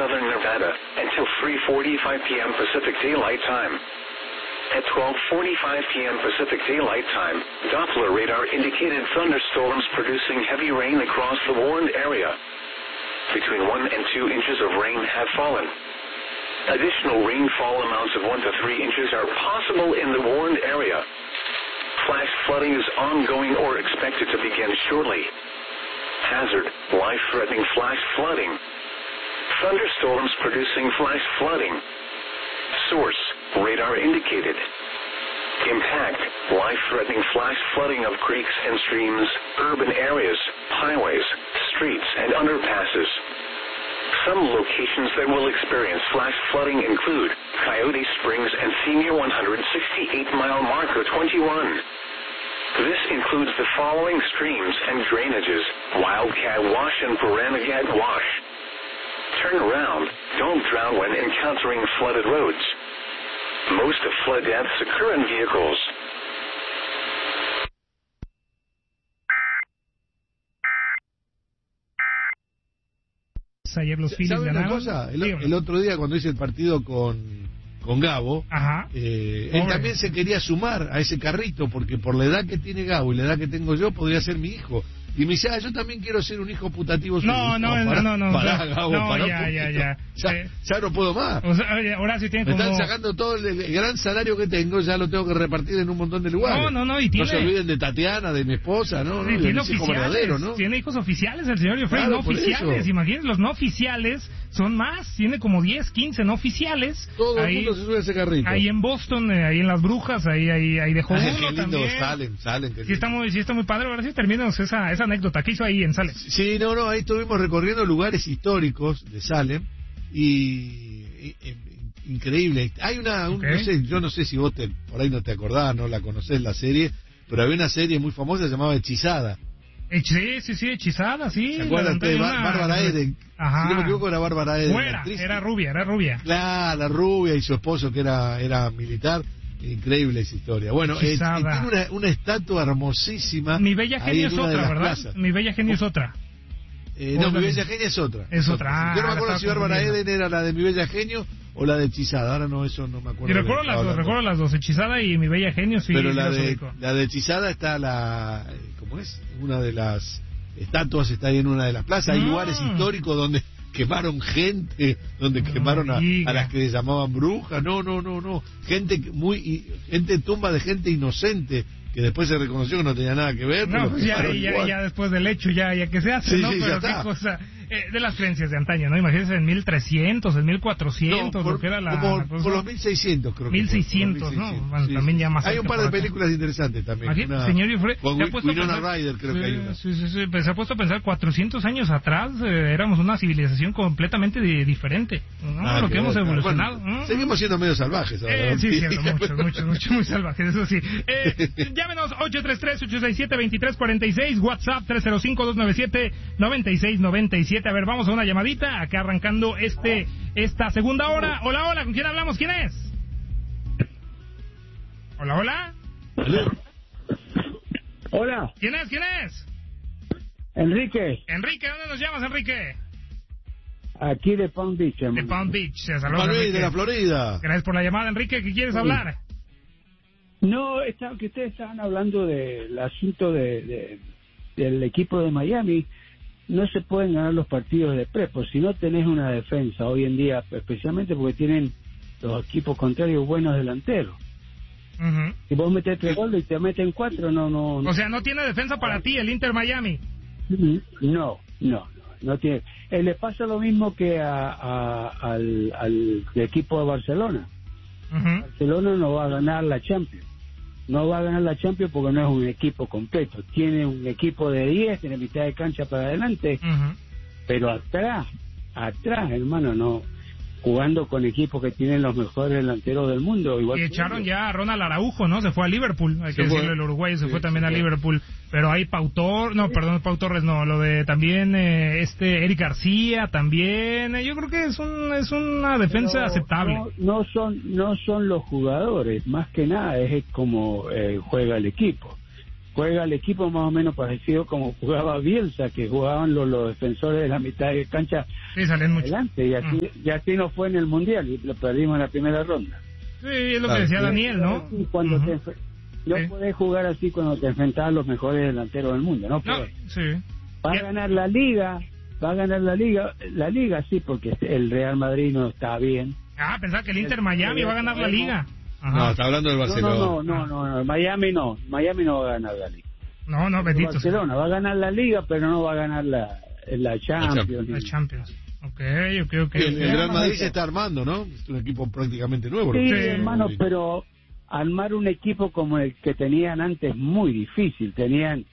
southern Nevada until 3:45 p.m. Pacific Daylight Time. At 12:45 p.m. Pacific Daylight Time, Doppler radar indicated thunderstorms producing heavy rain across the warned area. Between 1 and 2 inches of rain have fallen. Additional rainfall amounts of 1 to 3 inches are possible in the warned area. Flash flooding is ongoing or expected to begin shortly. Hazard, life-threatening flash flooding. Thunderstorms producing flash flooding. Source, radar indicated. Impact, life-threatening flash flooding of creeks and streams, urban areas, highways, streets, and underpasses. Some locations that will experience flash flooding include Coyote Springs and Senior 168-mile marker 21. This includes the following streams and drainages: Wildcat Wash and Baranagat Wash. Turn around. Don't drown when encountering flooded roads. Most of flood deaths occur in vehicles. Ayer los Phillies ¿Sabe una ganaron? cosa? El otro día cuando hice el partido con Gabo, él también se quería sumar a ese carrito porque por la edad que tiene Gabo y la edad que tengo yo podría ser mi hijo. Y me dice, yo también quiero ser un hijo putativo suyo. No, pará, Gabo, pará ya. Ya no puedo más. O sea, ahora sí tiene me como... están sacando todo el gran salario que tengo, ya lo tengo que repartir en un montón de lugares. Y tiene... No se olviden de Tatiana, de mi esposa, ¿no? Sí, tiene hijo verdadero, ¿no? Tiene hijos oficiales el señor Jeffrey, claro, no oficiales. Imagínense, los no oficiales son más, tiene como 10, 15 no oficiales. Todo el mundo se sube a ese carrito. Ahí en Boston, ahí en Las Brujas, ahí dejó uno qué lindo también. salen. Sí está muy padre. Ahora sí terminamos esa anécdota. ¿Qué hizo ahí en Salem? Sí, ahí estuvimos recorriendo lugares históricos de Salem y increíble. Hay yo no sé si vos por ahí no te acordás, no la conocés la serie, pero había una serie muy famosa llamada Hechizada. Sí, Hechizada, sí. ¿Se acuerdan de Bárbara Eden? Ajá. Si no me equivoco era Bárbara Eden. Era rubia. Claro, la rubia y su esposo que era militar. Increíble esa historia. Bueno, tiene una estatua hermosísima. Mi Bella Genio es otra, ¿verdad? Plazas. Mi Bella Genio es otra. No, Mi Bella Genio es otra. Es otra. Yo no me acuerdo si Bárbara Eden era la de Mi Bella Genio o la de Hechizada. Ahora no, eso no me acuerdo. Yo recuerdo las dos, Hechizada y Mi Bella Genio, sí. Pero la de Hechizada está ¿cómo es? Una de las estatuas está ahí en una de las plazas. Hay lugares históricos donde quemaron gente, donde quemaron a las que les llamaban brujas. No. Gente tumba de gente inocente que después se reconoció que no tenía nada que ver. No, pues ya después del hecho, ya que se hace, ¿no? Pero qué cosa, de las creencias de antaño, ¿no? Imagínense en 1300, en 1400, lo que era la... Por los 1600, creo que 1600, ¿no? Bueno, sí, también ya más... Hay un par de películas interesantes también. Señor Jeffrey, con Winona Ryder, creo que hay una. Sí, pues se ha puesto a pensar, 400 años atrás éramos una civilización completamente diferente, ¿no? Lo que hemos evolucionado. Bueno, seguimos siendo medio salvajes ahora. Sí, mucho, muy salvajes, eso sí. Llámenos 833-867-2346, WhatsApp 305-297-9697. A ver, vamos a una llamadita, acá arrancando esta segunda hora. Hola, ¿con quién hablamos? ¿Quién es? Hola. Hola. ¿Quién es? Enrique, ¿dónde nos llamas, Enrique? aquí de Palm Beach, hermano. De Palm Beach, de la Florida. Gracias por la llamada, Enrique. ¿Qué quieres hablar? No, que ustedes estaban hablando del asunto del equipo de Miami. No se pueden ganar los partidos de prepo si no tenés una defensa hoy en día, especialmente porque tienen los equipos contrarios buenos delanteros. Si vos metés 3 goles y te meten 4, no. O sea, no tiene defensa para ti el Inter Miami. No tiene. Le pasa lo mismo que al equipo de Barcelona. Barcelona no va a ganar la Champions. No va a ganar la Champions porque no es un equipo completo. Tiene un equipo de 10, tiene mitad de cancha para adelante, pero atrás, hermano, no. Jugando con equipos que tienen los mejores delanteros del mundo. Igual y echaron ya a Ronald Araujo, ¿no? Se fue a Liverpool, hay que decirle, el uruguayo se fue también a Liverpool. Pero hay Pau Torres, lo de también Eric García también. Yo creo que es una defensa aceptable. No son los jugadores, más que nada es como juega el equipo. juega el equipo más o menos parecido como jugaba Bielsa, que jugaban los defensores de la mitad de cancha adelante, y así no fue en el Mundial, y lo perdimos en la primera ronda. Sí, es lo que decía Daniel, ¿no? Cuando no podés jugar así cuando te enfrentás a los mejores delanteros del mundo, ¿no? Va a ganar la Liga, la Liga sí, porque el Real Madrid no está bien. Pensaba que el Inter Miami va a ganar la Liga. Ajá. No, está hablando del Barcelona. No, Miami no va a ganar la Liga. No, bendito. Barcelona va a ganar la Liga, pero no va a ganar la Champions. La Champions. Okay. El Real Madrid se está armando, ¿no? Es un equipo prácticamente nuevo. Sí, hermano, pero armar un equipo como el que tenían antes muy difícil. Tenían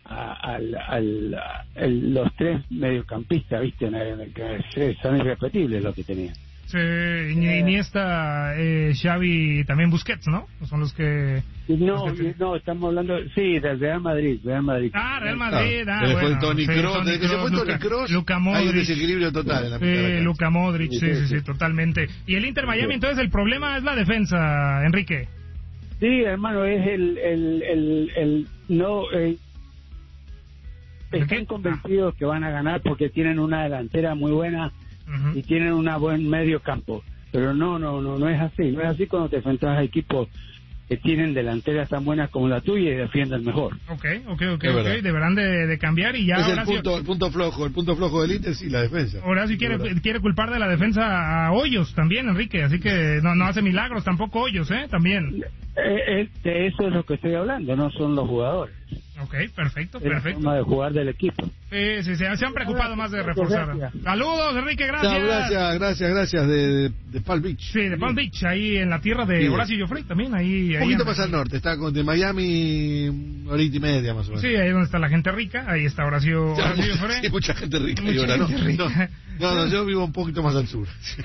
los tres mediocampistas, ¿viste? Son irrepetibles los que tenían. Sí, Iniesta, Xavi, también Busquets, ¿no? Son los que... No, estamos hablando, sí, del Real Madrid. Real Madrid, bueno. Toni Kroos, desde que se fue Toni Kroos, hay un desequilibrio total en la mitad de la Luka Modric, sí, totalmente. Y el Inter Miami, entonces el problema es la defensa, Enrique. Sí, hermano, es están convencidos que van a ganar porque tienen una delantera muy buena. Y tienen un buen medio campo, pero no es así. No es así cuando te enfrentas a equipos que tienen delanteras tan buenas como la tuya y defienden mejor. Ok. Deberán de cambiar y ya. Es el punto flojo del Inter, sí, la defensa. Horacio quiere culpar de la defensa a Hoyos también, Enrique, así que no hace milagros tampoco Hoyos, también. De eso es lo que estoy hablando, no son los jugadores. Ok, perfecto. La forma de jugar del equipo. Sí, se han preocupado más de reforzar. Gracias. Saludos, Enrique, gracias. No, gracias de Palm Beach. Sí, de Palm Beach, ahí en la tierra de Horacio Joffrey también. Un poquito más al norte, está de Miami, una horita y media más o menos. Sí, ahí donde está la gente rica, ahí está Horacio Joffrey. Sí, mucha gente rica. No, yo vivo un poquito más al sur. Sí.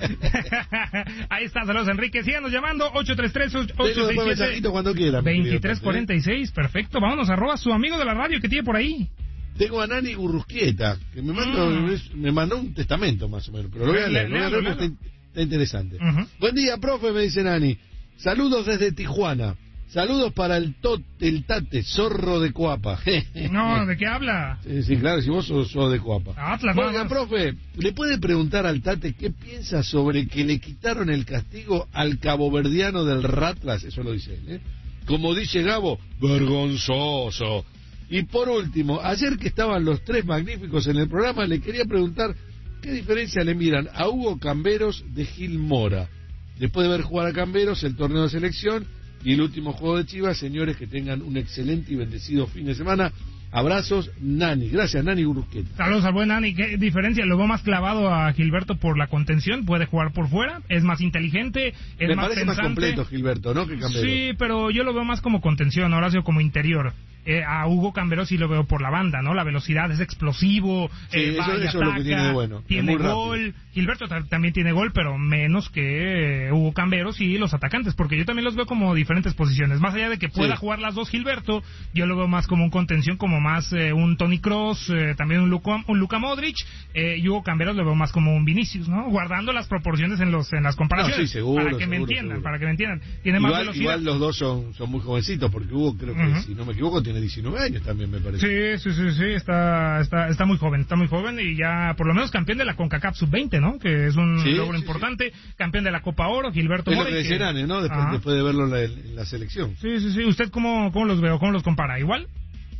Ahí está, saludos, Enrique. Síganos llamando, 833-867 cuando quieran. 2346, perfecto. Vámonos, @su amigo de la radio que tiene por ahí. Tengo a Nani Urrusquieta, que me mandó un testamento más o menos, pero lo voy a leer, porque está interesante. Buen día, profe, me dice Nani. Saludos desde Tijuana. Saludos para el Tate, zorro de Coapa. No, ¿de qué habla? Sí, claro, si vos sos de Coapa. Oiga, profe, ¿le puede preguntar al Tate qué piensa sobre que le quitaron el castigo al caboverdiano del Ratlas? Eso lo dice él, Como dice Gabo, vergonzoso. Y por último, ayer que estaban los tres magníficos en el programa, le quería preguntar qué diferencia le miran a Hugo Camberos de Gil Mora. Después de ver jugar a Camberos el torneo de selección y el último juego de Chivas, señores, que tengan un excelente y bendecido fin de semana. Abrazos, Nani. Gracias, Nani Urrusquieta. Saludos al buen Nani. ¿Qué diferencia? Lo veo más clavado a Gilberto por la contención. Puede jugar por fuera. Es más inteligente. Es más parece pensante. Más completo Gilberto, ¿no? Que Camberos. Sí, pero yo lo veo más como contención. Horacio como interior. A Hugo Camberos sí lo veo por la banda, ¿no? La velocidad es explosivo. Sí, eso es lo que tiene de bueno. Tiene gol. Gilberto también tiene gol, pero menos que Hugo Camberos y los atacantes, porque yo también los veo como diferentes posiciones. Más allá de que pueda jugar las dos Gilberto, yo lo veo más como un contención, como más un Toni Kroos, también un Luka Modric, y Hugo Camberos lo veo más como un Vinicius, ¿no? Guardando las proporciones en las comparaciones. No, sí, seguro, para que me entiendan. Tiene más velocidad. Igual los dos son muy jovencitos, porque Hugo creo que, si no me equivoco, tiene 19 años también, me parece. Sí, está muy joven y ya por lo menos campeón de la CONCACAF Sub-20, ¿no? Que es un logro importante, campeón de la Copa Oro, Gilberto Mora. Es lo que decían, ¿no? Después de verlo en la selección. Sí. ¿Usted cómo los veo? ¿Cómo los compara? ¿Igual?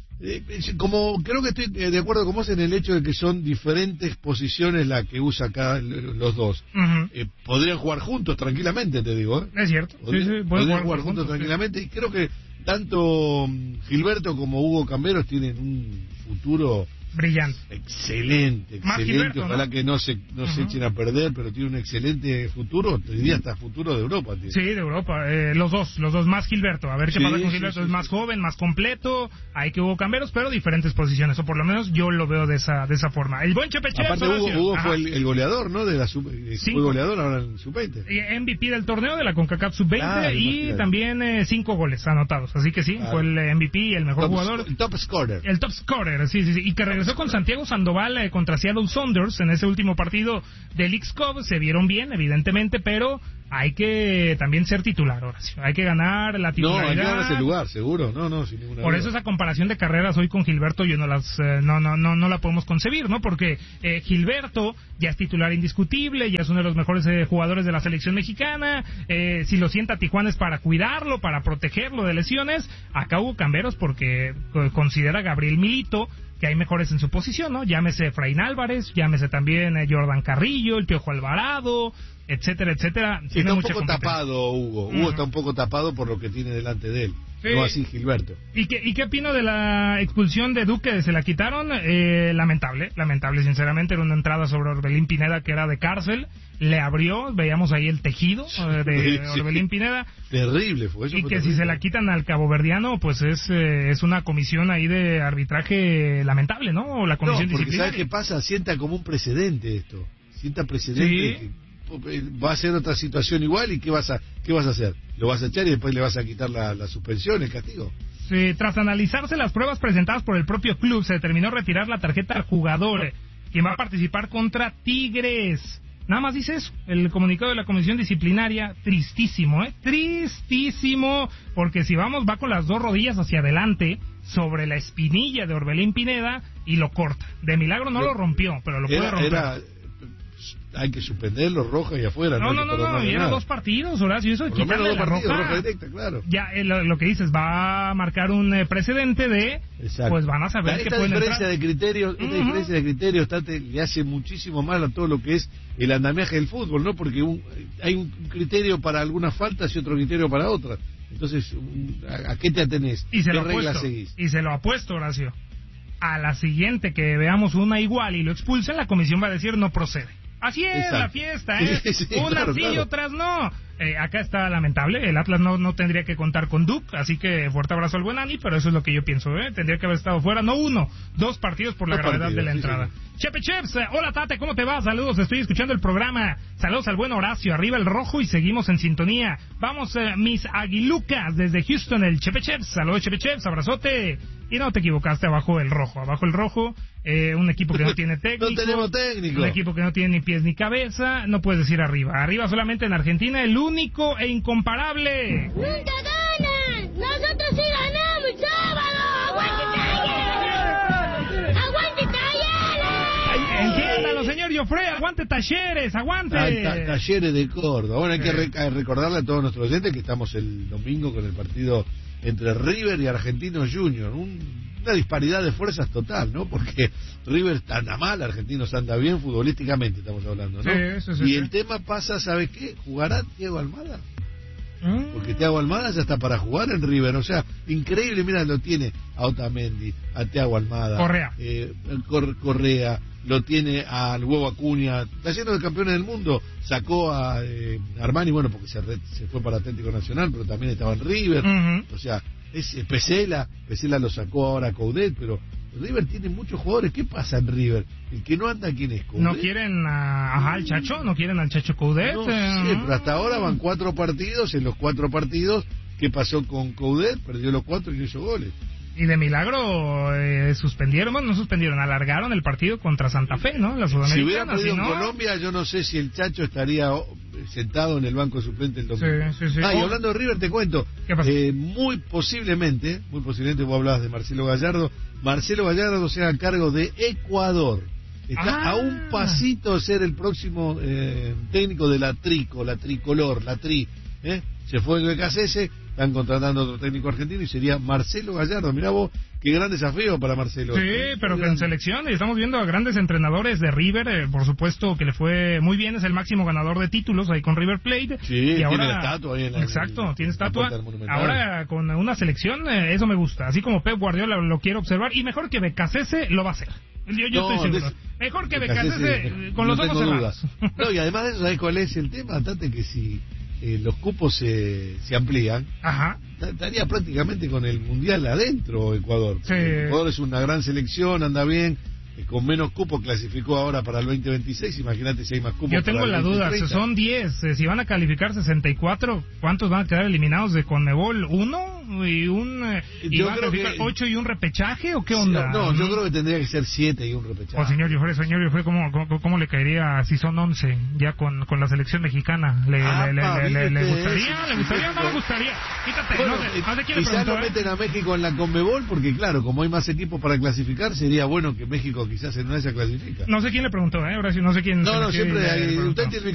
Como creo que estoy de acuerdo con vos en el hecho de que son diferentes posiciones la que usa acá los dos. Podrían jugar juntos tranquilamente, te digo. Es cierto. Podrían jugar juntos tranquilamente, y creo que tanto Gilberto como Hugo Camberos tienen un futuro brillante, excelente. Gilberto, ojalá, ¿no? Que no se echen a perder, pero tiene un excelente futuro, te diría hasta futuro de Europa. Tío. Sí, de Europa, los dos más Gilberto, a ver qué pasa con Gilberto, es más joven, más completo, hay que Hugo Camberos, pero diferentes posiciones, o por lo menos yo lo veo de esa forma. El buen Chepeche. Aparte Hugo fue el goleador, ¿no? De la fue goleador ahora en Sub-20. MVP del torneo de la CONCACAF Sub-20 y también 5 goles anotados, así que fue el MVP y el mejor jugador. El top scorer. El top scorer, sí, y que regresó empezó con Santiago Sandoval contra Seattle Sounders en ese último partido del X-Cup. Se vieron bien, evidentemente, pero hay que también ser titular, Horacio. Hay que ganar la titularidad. No, hay que ganar ese lugar, seguro. No, sin ninguna Por duda. eso esa comparación de carreras hoy con Gilberto yo no la podemos concebir, ¿no? Porque Gilberto ya es titular indiscutible, ya es uno de los mejores jugadores de la selección mexicana. Si lo sienta Tijuana es para cuidarlo, para protegerlo de lesiones. Acá hubo camberos porque considera a Gabriel Milito que hay mejores en su posición, ¿no? Llámese Efraín Álvarez, llámese también Jordan Carrillo, el Piojo Alvarado, etcétera, etcétera. Está un poco tapado Hugo. Hugo está un poco tapado por lo que tiene delante de él. Sí. No así Gilberto. ¿Y qué opino de la expulsión de Duque? ¿Se la quitaron? Lamentable, sinceramente. Era una entrada sobre Orbelín Pineda que era de cárcel. Le abrió, veíamos ahí el tejido de Orbelín Pineda. Terrible fue eso. Y que si se la quitan al caboverdiano, pues es una comisión ahí de arbitraje lamentable, ¿no? O la comisión disciplinaria. ¿Sabes qué pasa? Sienta como un precedente esto. Sienta precedente. Sí. Va a ser otra situación igual y ¿qué vas a hacer? Lo vas a echar y después le vas a quitar la suspensión, el castigo. Sí, tras analizarse las pruebas presentadas por el propio club, se determinó retirar la tarjeta al jugador, quien va a participar contra Tigres. Nada más dice eso, el comunicado de la comisión disciplinaria. Tristísimo, tristísimo, porque si va con las dos rodillas hacia adelante sobre la espinilla de Orbelín Pineda y lo corta. De milagro no lo rompió, pero lo puede romper. Hay que suspenderlo, roja y afuera. No, y eran 2 partidos, Horacio, eso de quitarle la roja directa, claro. Ya, lo que dices, va a marcar un precedente de, exacto. Pues van a saber que pueden entrar. Esta diferencia de criterios le hace muchísimo mal a todo lo que es el andamiaje del fútbol, ¿no? Porque hay un criterio para algunas faltas y otro criterio para otras. Entonces, ¿a qué te atenés? ¿Qué reglas seguís? Y se lo apuesto, Horacio. A la siguiente que veamos una igual y lo expulsen, la comisión va a decir no procede. Así es. Exacto. La fiesta, Sí, unas claro, sí claro. y otras no. Acá está lamentable, el Atlas no tendría que contar con Duke, así que fuerte abrazo al buen Ani, pero eso es lo que yo pienso, tendría que haber estado fuera, no 1, 2 partidos por la gravedad de la entrada. Sí. Chepe Cheps, hola Tate, ¿cómo te va? Saludos, estoy escuchando el programa, saludos al buen Horacio, arriba el rojo y seguimos en sintonía. Vamos, mis aguilucas, desde Houston, el Chepe Cheps, saludos Chepe Cheps, abrazote. Y no te equivocaste, abajo el rojo, un equipo que no tiene técnico. No tenemos técnico. Un equipo que no tiene ni pies ni cabeza, no puedes decir arriba solamente en Argentina, el único e incomparable. ¡Nunca ganan! ¡Nosotros sí ganamos el sábado! ¡Aguante Talleres! ¡Aguante Talleres! Entiéndalo, señor Joffre, aguante Talleres, aguante. Talleres de Córdoba. Bueno, hay que recordarle a todos nuestros oyentes que estamos el domingo con el partido entre River y Argentinos Juniors. Una disparidad de fuerzas total, ¿no? Porque River está mal, Argentinos anda bien, futbolísticamente estamos hablando, ¿no? Sí. El tema pasa, ¿sabe qué? ¿Jugará Thiago Almada? Porque Thiago Almada ya está para jugar en River, o sea, increíble, mira, lo tiene a Otamendi, a Thiago Almada, Correa, lo tiene al Huevo Acuña, está lleno de campeones del mundo, sacó a Armani, bueno, porque se fue para Atlético Nacional, pero también estaba en River, o sea, es Pesela lo sacó ahora a Coudet, pero River tiene muchos jugadores. ¿Qué pasa en River? El que no anda, ¿quién es? ¿Coudet? ¿No quieren al Chacho? ¿No quieren al Chacho Coudet? No sé, pero hasta ahora van 4 partidos. En los 4 partidos, ¿qué pasó con Coudet? Perdió los 4 y no hizo goles. Y de milagro alargaron el partido contra Santa Fe, ¿no? La Sudamericana. Si hubiera perdido en Colombia, yo no sé si el Chacho estaría sentado en el banco suplente el domingo. Sí. Y hablando de River, te cuento, muy posiblemente, vos hablabas de Marcelo Gallardo se haga cargo de Ecuador. Está a un pasito de ser el próximo técnico de la tricolor, la tri. Se fue el BKCS, están contratando otro técnico argentino y sería Marcelo Gallardo. Mirá vos, qué gran desafío para Marcelo. Sí, pero que en selección, y estamos viendo a grandes entrenadores de River, por supuesto que le fue muy bien, es el máximo ganador de títulos ahí con River Plate. Sí, y ahora, tiene estatua ahí en tiene estatua. Ahora con una selección, eso me gusta, así como Pep Guardiola lo quiere observar, y mejor que BKCS lo va a hacer. Yo estoy seguro. Mejor que BKCS con los ojos cerrados. No, y además de eso, ¿sabes cuál es el tema? Tate, que si los cupos se amplían, estaría prácticamente con el Mundial adentro Ecuador. Sí. Ecuador es una gran selección, anda bien, con menos cupos clasificó ahora para el 2026, imagínate si hay más cupos. Yo tengo la duda, son 10, si van a calificar 64, ¿cuántos van a quedar eliminados de Conmebol? ¿1? y y va a clasificar 8 y un repechaje o qué onda? No, yo creo que tendría que ser 7 y un repechaje. Señor Joffre, ¿cómo le caería si son 11 ya con la selección mexicana? ¿Le gustaría? ¿No le gustaría? Quítate, bueno, no sé quién le quizás preguntó, no meten a México en la Conmebol porque claro, como hay más equipos para clasificar, sería bueno que México quizás en una se clasifica. No sé quién le preguntó, ahora sí no sé quién. No, siempre hay, usted tiene